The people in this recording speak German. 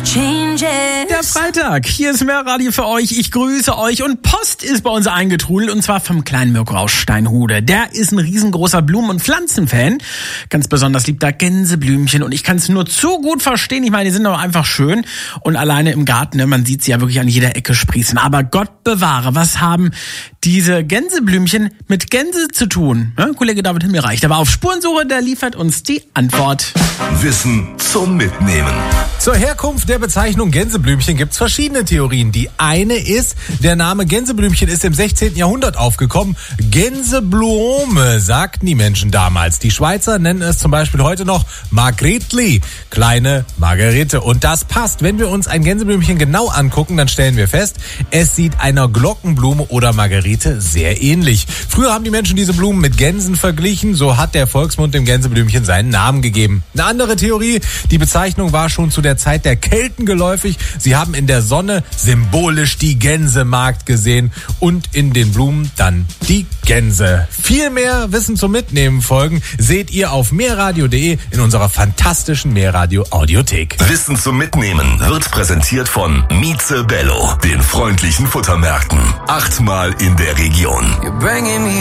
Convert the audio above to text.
Der Freitag, hier ist Meerradio für euch, ich grüße euch und Post ist bei uns eingetrudelt und zwar vom kleinen Mirko aus Steinhude. Der ist ein riesengroßer Blumen- und Pflanzenfan, ganz besonders liebt er Gänseblümchen und ich kann es nur zu gut verstehen, ich meine, die sind doch einfach schön und alleine im Garten, ne, man sieht sie ja wirklich an jeder Ecke sprießen, aber Gott bewahre, was haben diese Gänseblümchen mit Gänse zu tun? Ja, Kollege David Himmelreich, der war auf Spurensuche, der liefert uns die Antwort. Wissen zum Mitnehmen. Zur Herkunft der Bezeichnung Gänseblümchen gibt's verschiedene Theorien. Die eine ist, der Name Gänseblümchen ist im 16. Jahrhundert aufgekommen. Gänseblume, sagten die Menschen damals. Die Schweizer nennen es zum Beispiel heute noch Margretli, kleine Margarete. Und das passt. Wenn wir uns ein Gänseblümchen genau angucken, dann stellen wir fest, es sieht einer Glockenblume oder Margarete sehr ähnlich. Früher haben die Menschen diese Blumen mit Gänsen verglichen. So hat der Volksmund dem Gänseblümchen seinen Namen gegeben. Eine andere Theorie, die Bezeichnung war schon zu der Zeit der Kelten geläufig. Sie haben in der Sonne symbolisch die Gänsemagd gesehen und in den Blumen dann die Gänse. Viel mehr Wissen zum Mitnehmen folgen seht ihr auf meerradio.de in unserer fantastischen Meerradio Audiothek. Wissen zum Mitnehmen wird präsentiert von Mieze Bello, den freundlichen Futtermärkten. 8-mal in der Region.